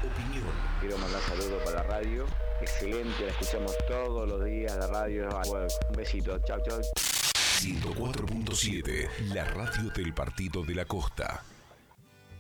opinión. Quiero mandar saludos para la radio. Excelente, la escuchamos todos los días, la radio. Bueno, un besito, chau, chau. 104.7, la radio del Partido de la Costa.